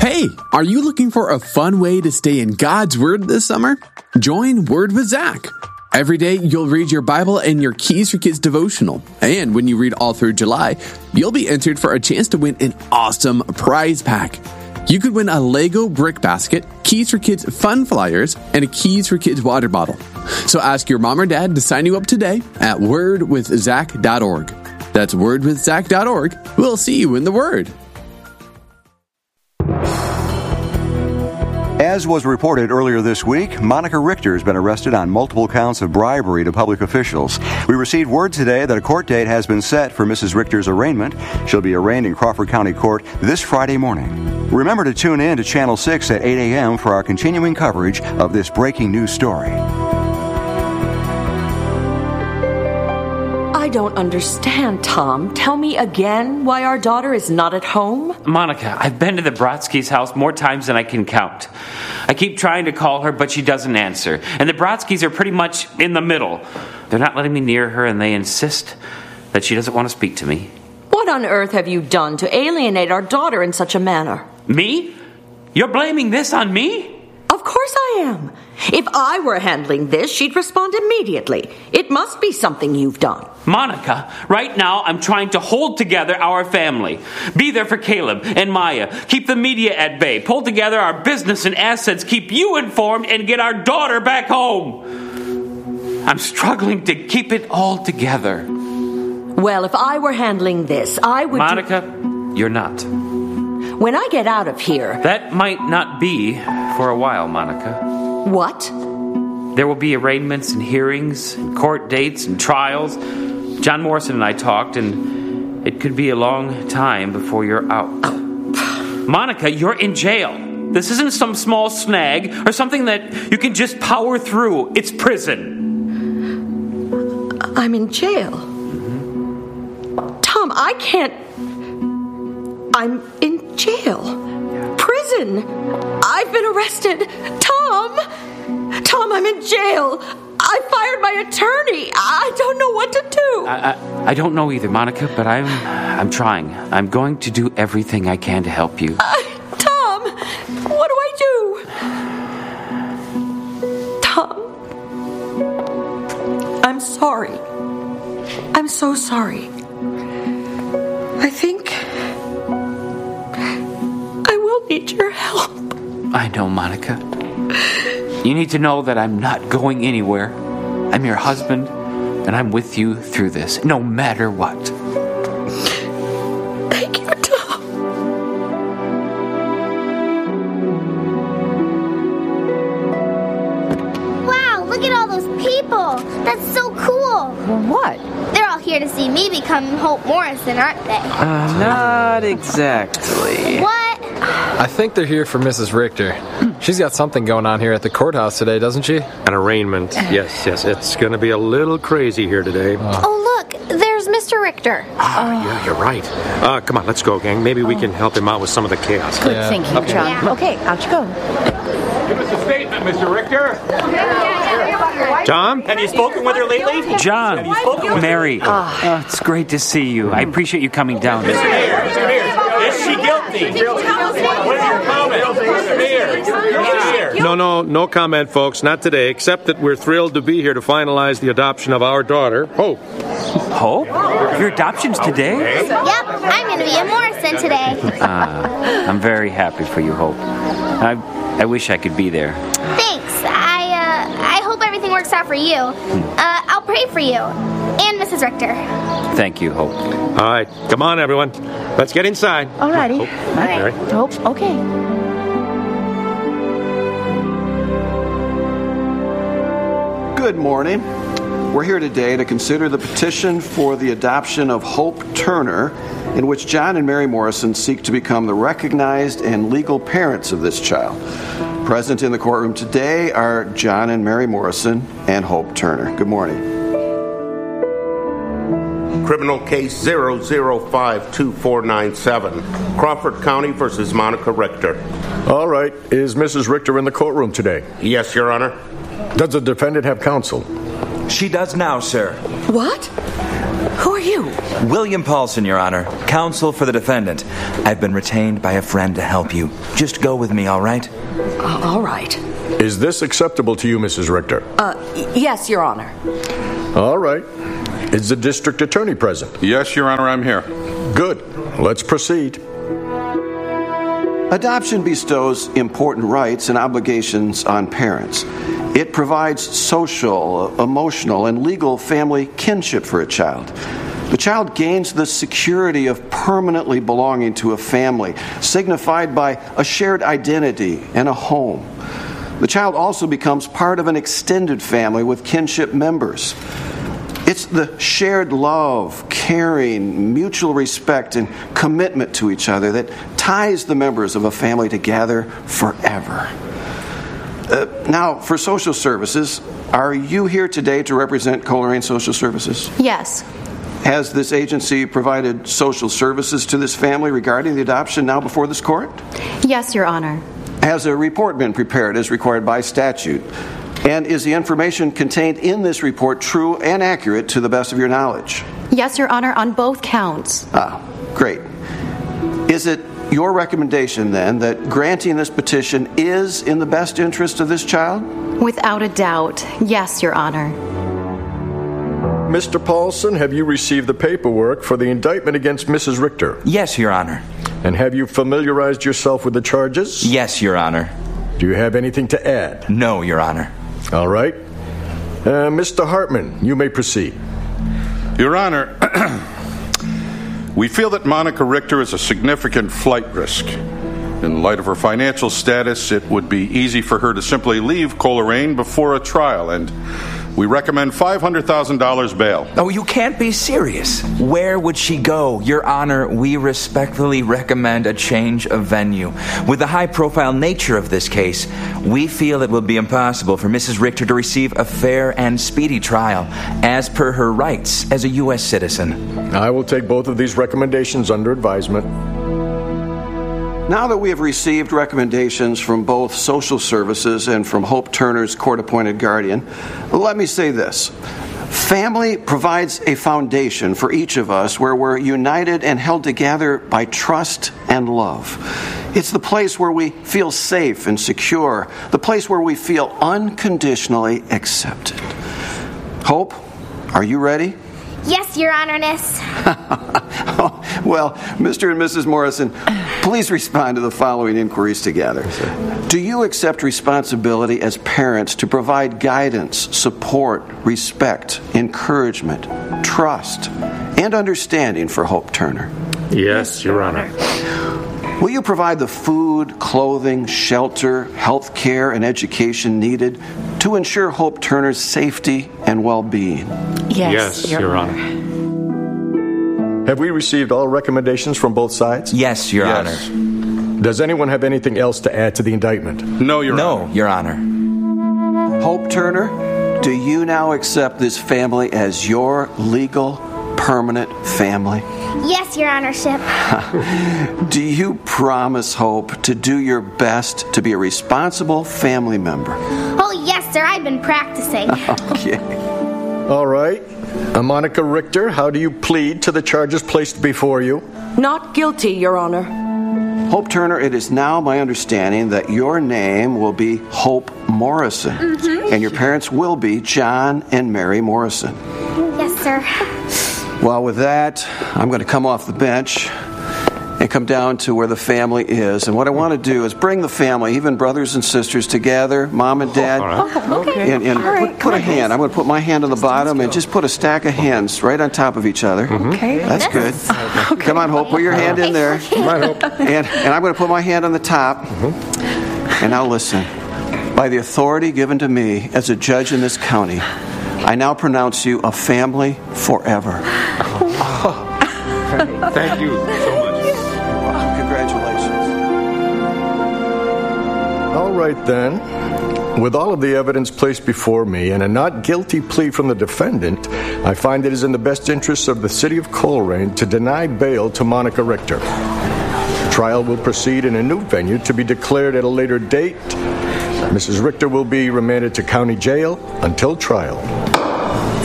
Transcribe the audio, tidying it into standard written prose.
Hey, are you looking for a fun way to stay in God's Word this summer? Join Word with Zach. Every day, you'll read your Bible and your Keys for Kids devotional. And when you read all through July, you'll be entered for a chance to win an awesome prize pack. You could win a Lego brick basket, Keys for Kids fun flyers, and a Keys for Kids water bottle. So ask your mom or dad to sign you up today at wordwithzach.org. That's wordwithzach.org. We'll see you in the Word. As was reported earlier this week, Monica Richter has been arrested on multiple counts of bribery to public officials. We received word today that a court date has been set for Mrs. Richter's arraignment. She'll be arraigned in Crawford County Court this Friday morning. Remember to tune in to Channel 6 at 8 a.m. for our continuing coverage of this breaking news story. I don't understand, Tom. Tell me again why our daughter is not at home? Monica, I've been to the Brodsky's house more times than I can count. I keep trying to call her, but she doesn't answer. And the Brodskys are pretty much in the middle. They're not letting me near her, and they insist that she doesn't want to speak to me. What on earth have you done to alienate our daughter in such a manner? Me? You're blaming this on me? Of course I am. If I were handling this, she'd respond immediately. It must be something you've done. Monica, right now I'm trying to hold together our family. Be there for Caleb and Maya. Keep the media at bay. Pull together our business and assets. Keep you informed and get our daughter back home. I'm struggling to keep it all together. Well, if I were handling this, I would... Monica, you're not. When I get out of here... That might not be for a while, Monica. What? There will be arraignments and hearings and court dates and trials. John Morrison and I talked, and it could be a long time before you're out. Monica, you're in jail. This isn't some small snag or something that you can just power through. It's prison. I'm in jail. Tom, I can't... I'm in jail. Prison. I've been arrested. Tom, I'm in jail. I fired my attorney. I don't know what to do. I don't know either, Monica, but I'm trying. I'm going to do everything I can to help you. Tom, what do I do? Tom, I'm sorry. I'm so sorry. I think I will need your help. I know, Monica. You need to know that I'm not going anywhere. I'm your husband, and I'm with you through this, no matter what. Thank you, Tom. Wow, look at all those people. That's so cool. What? They're all here to see me become Hope Morrison, aren't they? Not exactly. What? I think they're here for Mrs. Richter. She's got something going on here at the courthouse today, doesn't she? An arraignment. Yes. It's going to be a little crazy here today. Oh, look, there's Mr. Richter. Yeah, you're right. Come on, let's go, gang. Maybe we can help him out with some of the chaos. Good thinking, Okay. John. Yeah. Okay, out you go. Give us a statement, Mr. Richter. Tom? Have you spoken with her lately? John, Mary, it's great to see you. I appreciate you coming down. Mr. Mayor, is she guilty? What are your comments? Mr. Mayor. No comment, folks. Not today, except that we're thrilled to be here to finalize the adoption of our daughter, Hope. Hope? Your adoption's today? Yep, I'm going to be a Morrison today. I'm very happy for you, Hope. I wish I could be there. Thanks. I hope everything works out for you. I'll pray for you. And Mrs. Richter. Thank you, Hope. All right, come on, everyone. Let's get inside. Alrighty. All right. Hope, okay. Good morning. We're here today to consider the petition for the adoption of Hope Turner, in which John and Mary Morrison seek to become the recognized and legal parents of this child. Present in the courtroom today are John and Mary Morrison and Hope Turner. Good morning. Criminal case 0052497, Crawford County versus Monica Richter. All right. Is Mrs. Richter in the courtroom today? Yes, Your Honor. Does the defendant have counsel? She does now, sir. What? Who are you? William Paulson, Your Honor. Counsel for the defendant. I've been retained by a friend to help you. Just go with me, all right? All right. Is this acceptable to you, Mrs. Richter? Yes, Your Honor. All right. Is the district attorney present? Yes, Your Honor, I'm here. Good. Let's proceed. Adoption bestows important rights and obligations on parents. It provides social, emotional, and legal family kinship for a child. The child gains the security of permanently belonging to a family, signified by a shared identity and a home. The child also becomes part of an extended family with kinship members. It's the shared love, caring, mutual respect, and commitment to each other that ties the members of a family together forever. Now, for social services, are you here today to represent Coleraine Social Services? Yes. Has this agency provided social services to this family regarding the adoption now before this court? Yes, Your Honor. Has a report been prepared as required by statute? And is the information contained in this report true and accurate to the best of your knowledge? Yes, Your Honor, on both counts. Great. Is it your recommendation, then, that granting this petition is in the best interest of this child? Without a doubt, yes, Your Honor. Mr. Paulson, have you received the paperwork for the indictment against Mrs. Richter? Yes, Your Honor. And have you familiarized yourself with the charges? Yes, Your Honor. Do you have anything to add? No, Your Honor. All right. Mr. Hartman, you may proceed. Your Honor, we feel that Monica Richter is a significant flight risk. In light of her financial status, it would be easy for her to simply leave Coleraine before a trial, and we recommend $500,000 bail. Oh, you can't be serious. Where would she go? Your Honor, we respectfully recommend a change of venue. With the high-profile nature of this case, we feel it will be impossible for Mrs. Richter to receive a fair and speedy trial, as per her rights as a U.S. citizen. I will take both of these recommendations under advisement. Now that we have received recommendations from both social services and from Hope Turner's court-appointed guardian, let me say this. Family provides a foundation for each of us where we're united and held together by trust and love. It's the place where we feel safe and secure, the place where we feel unconditionally accepted. Hope, are you ready? Yes, Your Honorness. Well, Mr. and Mrs. Morrison, please respond to the following inquiries together. Do you accept responsibility as parents to provide guidance, support, respect, encouragement, trust, and understanding for Hope Turner? Yes, Your Honor. Will you provide the food, clothing, shelter, health care, and education needed to ensure Hope Turner's safety and well-being? Yes, Your Honor. Have we received all recommendations from both sides? Yes, Your Honor. Does anyone have anything else to add to the indictment? No, Your Honor. No, Your Honor. Hope Turner, do you now accept this family as your legal, permanent family? Yes, Your Honorship. Do you promise, Hope, to do your best to be a responsible family member? Oh, yes, sir. I've been practicing. Okay. All right. Monica Richter, how do you plead to the charges placed before you? Not guilty, Your Honor. Hope Turner, it is now my understanding that your name will be Hope Morrison, and your parents will be John and Mary Morrison. Yes, sir. Well, with that, I'm going to come off the bench and come down to where the family is. And what I want to do is bring the family, even brothers and sisters, together, mom and dad. And put a hand. I'm going to put my hand on the bottom and just put a stack of hands right on top of each other. Okay. That's good. Okay. Come on, Hope. Put your hand in there. Come on, Hope. And I'm going to put my hand on the top. And now listen. By the authority given to me as a judge in this county, I now pronounce you a family forever. Thank you so much. Congratulations. All right, then. With all of the evidence placed before me and a not guilty plea from the defendant, I find it is in the best interest of the city of Coleraine to deny bail to Monica Richter. Trial will proceed in a new venue to be declared at a later date. Mrs. Richter will be remanded to county jail until trial.